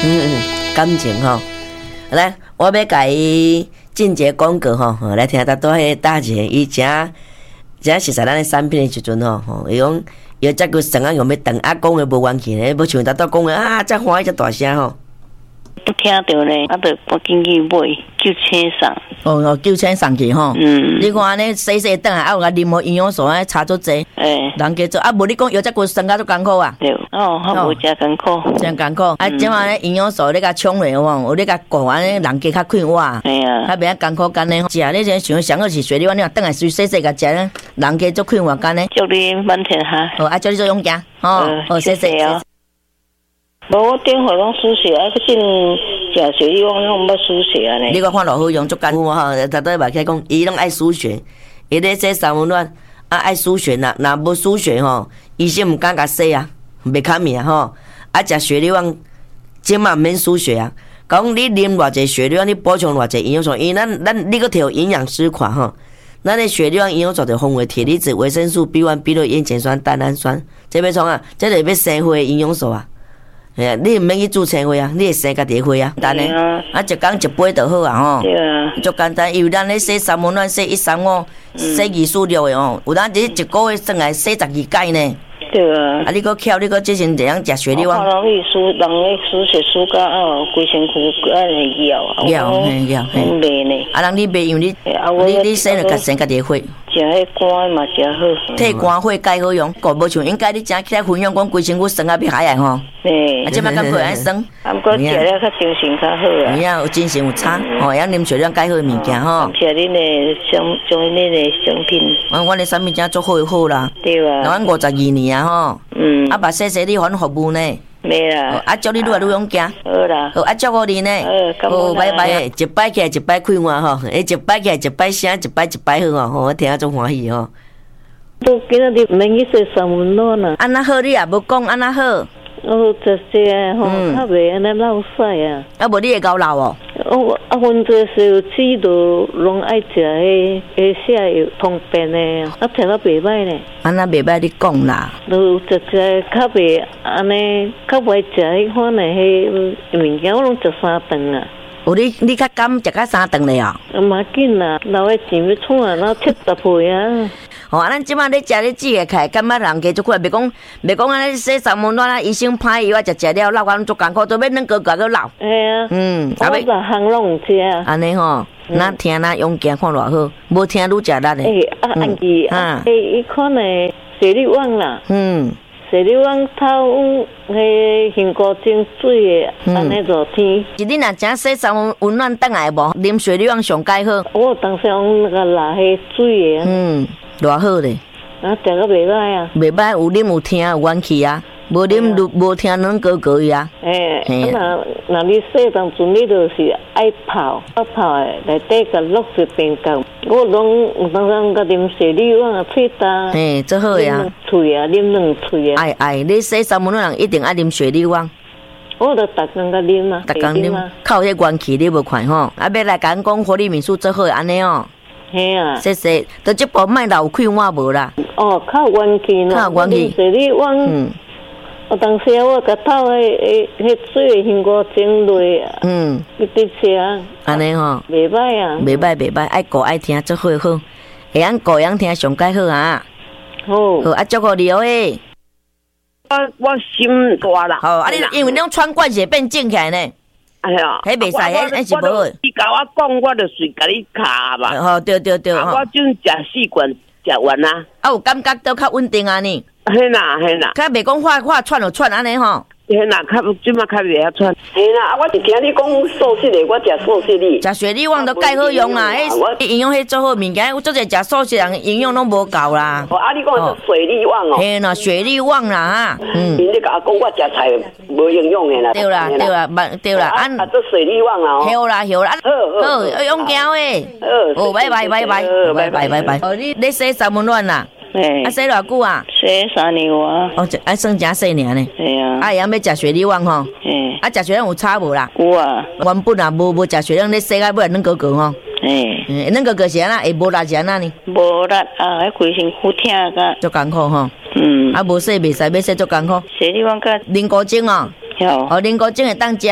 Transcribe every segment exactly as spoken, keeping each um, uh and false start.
嗯，感情吼。来，我要甲伊进一个广告吼，来听他倒迄大姐伊正正实在咱的产品的时阵吼，吼伊讲伊遮个生啊用要等啊讲的无元气咧，无像他倒讲的啊，遮欢喜遮大声吼。 不听到咧，啊，得赶紧去买九千送。 哦哦，九千送去吼。嗯。你看安尼洗洗等下，啊有甲啉好营养素，安差足济。诶。人家做啊，无你讲药遮骨生甲足艰苦啊。对。 哦，较无遮艰苦。真艰苦。啊，即马咧营养素你甲冲落有无？有你甲顾安尼人家较快活。系啊。较袂遐艰苦干呢。食你这想上好是水里碗，你若等下水洗洗甲食咧，人家足快活干呢。 祝你满天下。 哦，啊，祝你做勇敢。哦。哦，谢谢。 无我电话拢输血，啊，去进食水，我拢要输血啊咧。 你讲看偌好用，足艰苦吼，逐倒嘛起讲，伊拢爱输血，伊咧洗三温暖，啊爱输血呐，若无输血吼，医生毋敢甲洗啊，袂堪命吼。啊，食血粒丸，即嘛免输血啊。讲你啉偌济血粒丸，你补充偌济营养素，因为咱咱你个摕营养师看吼，咱的血粒丸营养素就分为铁离子、维生素 B 一、B 六、烟碱酸、蛋氨酸，这要创啊，这就要生活营养素啊。哎呀，你毋免去注册花啊，你会生家己花啊，单诶，啊一工一杯就好啊吼，对啊，足简单，因为咱咧洗三温暖、洗一三五、洗二四六诶吼，有当一一个月算来洗十二届呢。对啊，啊你搁巧，你搁即阵这样食血粒丸。 人去输，人咧输血输到啊，规身躯啊会咬啊。 咬嘿咬嘿。袂呢。啊，人你袂因为你你你洗了甲生家己花。 食迄肝嘛食好。 替肝火介好用，个无像应该你正起来分享讲规身躯酸啊要海来吼。嘿。啊，即摆敢过来酸。 啊，不过食了较精神较好啊。 有影有精神有差，吼，会晓啉水量介好诶物件吼。 食恁诶商种恁诶商品。 啊，阮诶产品真足好好啦。对啊。阮五十二年啊吼。嗯。啊，把谢谢你阮服务呢。没啦。啊，祝你愈来愈勇敢。好啦。好，啊，祝福你呢。好，拜拜。一摆起来一摆快活吼，诶，一摆起来一摆声，一摆一摆好吼，我听啊足欢喜吼。 都今仔日免去洗三温暖啦。 安那好你也无讲安那好。 哦，就是啊，吼，较袂安尼老屎啊。 啊，无你会搞老哦。 哦，啊，阮这时子都拢爱食迄迄些有通便诶，啊，听到袂歹呢。 安那袂歹你讲啦。 都食食较袂安尼，较袂食迄款诶迄物件，我拢食三顿啊。 有你你较敢食到三顿咧哦？ 嘛紧啦，老诶钱要创啊，那七十倍啊。 哦，啊，咱即摆咧食咧煮个开，感觉人家足快，袂讲袂讲安尼洗三温暖啦，医生歹药啊，食食了老干足艰苦，做要软高高个老。系啊。嗯。 我逐项拢有食。 安尼吼，咱听咱勇敢看偌好，无听愈食力咧。 诶，啊，安记啊，诶，伊款诶水力旺啦。嗯。水力旺透迄杏膏精水诶，安尼热天。 是你若真洗三温温暖倒来无？啉水力旺上介好。 我当时用那个拉迄水诶。嗯。 偌好咧！ 啊，食个袂歹啊！ 袂歹，有啉有听有元气啊，无啉就无听软高高伊啊。诶， 啊，那你洗当阵你就是爱泡，啊泡诶，内底甲落水冰胶。我拢有当时甲啉水里碗啊，喙焦。 嘿，最好呀！ 喙啊，啉两喙啊。 爱爱，你洗三温暖人一定爱啉水里碗。 我著逐工甲啉啊， 逐工啉，靠迄元气你无看吼？啊，要来甲咱讲活力民宿最好安尼哦。嘿啊，谢谢，都这部卖老快我无啦。 哦，靠元气呢，靠元气。水里碗，嗯，我当时我甲透迄迄迄水杏膏精落啊，嗯，一直吃。安尼吼，袂歹啊， 袂歹袂歹，爱顾爱听最好好，会晓顾样听上介好啊。好，好啊，祝福你哦诶。 我我心大啦。 好，啊你因为你穿惯势变正起来呢。哎呀，迄袂使，迄迄是无好。 你甲我讲，我就随甲你卡嘛。 吼，对对对。 我准食四罐，食完啊。 啊，有感觉都较稳定啊呢。 嘿啦嘿啦。 较袂讲话话串就串安尼吼。 嘿啦，较即马较袂晓串。嘿啦，啊，我是听你讲素食的，我食素食的。 食水力旺都介好用啊，迄营养迄做好物件，有做者食素食人营养拢无够啦。 哦，啊，你讲是水力旺哦。 嘿啦，水力旺啦哈。 嗯。你甲我讲我食菜无营养的啦。 对啦对啦，对啦， 啊啊，做水力旺啊。 好啦好啦，好好要勇敢诶。好，拜拜拜拜拜拜拜拜。哦，你你洗三温暖啦？啊，洗偌久啊？ 洗三年啊。 哦，啊，算真细尔呢。系啊。啊，样要食水力旺吼。嘿。啊，食水量有差无啦？ 有啊。 原本啊，无无食水量，你洗到尾软高高吼。嘿。嗯，软高高是安那？会无力是安那呢？ 无力啊，迄规身躯疼个。 足艰苦吼。嗯。啊，无洗袂使，要洗足艰苦。 水力旺个。 啉高精哦。哦，啉高精会当食。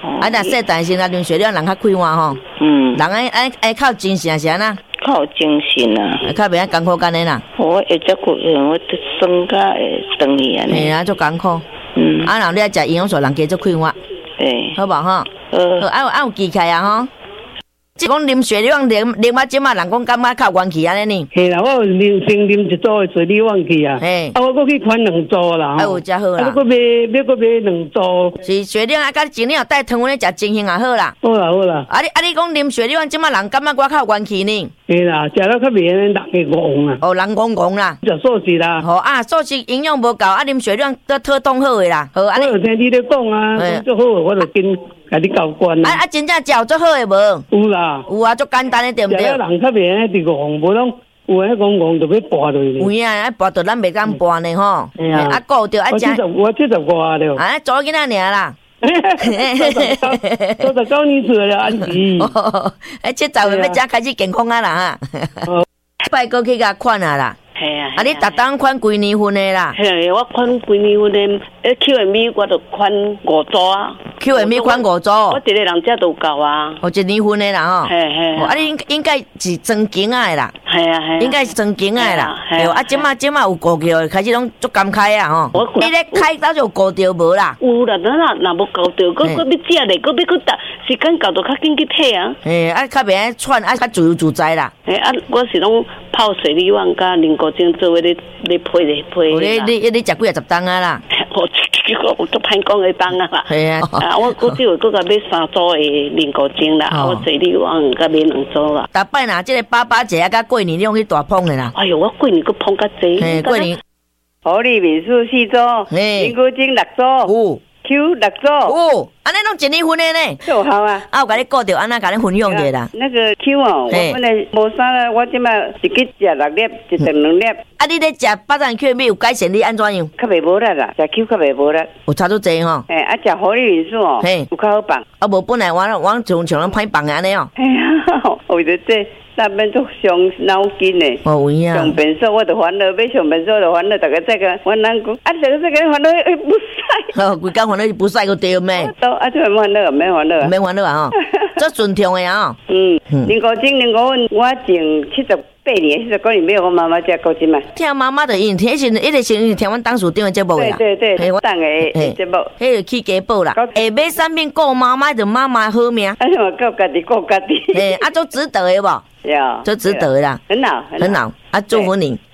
啊，若说但是若啉水了，人较快活吼。嗯。人爱爱爱靠精神是安那？ 靠精神啊。 较袂艰苦干的啦。 我会照顾人，我酸甲会长去安尼。 嘿啊，足艰苦。嗯。啊，若你爱食营养素，人加足快活。 对。 好无吼？呃。好，啊有啊有记起来啊吼。即讲啉雪里旺啉啉啊，即马人讲感觉较元气安尼呢？ 嘿啦，我啉先啉一组的雪里旺去啊。嘿，啊我搁去款两组啦。 哎有真好啦。 啊，我搁买，要搁买两组。 是雪里旺啊，甲前日带汤圆咧食真香也好啦。 好啦好啦。 啊你啊你讲啉雪里旺，即马人感觉我较元气呢？ 嘿啦，食了较袂安尼人会戆啊。 哦，人戆戆啦。 食素食啦。 吼啊，素食营养无够，啊啉雪里旺都特冻好诶啦。好， 啊你。我有听你咧讲啊，足好，我就跟。甲你交关啦！啊啊，真正食足好诶无？ 有啦， 有啊，足简单诶，对毋对？ 食了人较袂安尼伫戆，无拢有诶戆戆就要跋落去。 有啊，啊跋到咱袂敢跋呢吼。哎呀，啊顾着啊食。我七十，我七十外了。 啊，做囡仔尔啦。 做十九年岁了，安姨。 哎，七十岁要才开始健康啊啦哈。拜过去甲款啊啦。 系啊， 啊！你逐当款几年份的啦？ 系我款几年份的，诶 Q M V 我就款五组啊。 Q M V 款五组， 我一个人遮都够啊。 哦，一年份的啦吼。 系系。 啊，你应应该是装景啊的啦。 系啊系。 应该是装景啊的啦。系啊，即马即马有顾着，开始拢足感慨啊吼。你咧开早就顾着无啦？ 有啦，咱若若无顾着，佫佫要食咧，佫要佫搭时间到就较紧去退啊。 嘿，啊，较袂爱喘，啊，较自由自在啦。 嘿，啊，我是拢泡水里旺甲零古精做咧。你配咧配啦！ 你你你食几啊十担啊啦？ 我我都歹讲个担啊啦。 系啊， 啊我我只会搁甲买三组的零古精啦，我水里旺甲买两组啦。 逐摆若即个爸爸节啊，甲过年你用去大捧的啦。 哎哟，我过年搁捧较济。 嘿，过年。 好利民宿四组，零古精六组。Q 六组哦，安尼拢一年份的呢， 就好啊。 啊，有甲你顾着，安那甲你分享者啦。 那个 Q 哦，我本来无啥啦，我即摆一日食六粒，一顿两粒。 啊，你咧食八珍 Q 有改善你安怎样？ 较袂无力啦，食 Q 较袂无力。 有差足济吼。 诶，啊食好利民宿哦，有较好放。 啊，无本来我我像像咱歹放安尼哦。 哎呀，为着这。上班都伤脑筋的， 哦有影。 上便所我就烦恼，要上便所就烦恼，大家再个我人讲，啊，这个这个烦恼会不使。 哦，规工烦恼不使个对咩？ 都啊，这烦恼免烦恼， 免烦恼啊吼，这顺畅的啊。 嗯，零五斤零五分，我前七十八年、七十九年没有我妈妈食古精嘛。 听妈妈的因，听是一直是听阮当属顶的节目啦。对对对，当个节目， 迄个去家宝啦。下尾产品顾妈妈就妈妈好命。 啊，我顾家己顾家己。 诶，啊，做值得的无？ 有， 做值得的啦。 很好， 很好。啊，祝福你。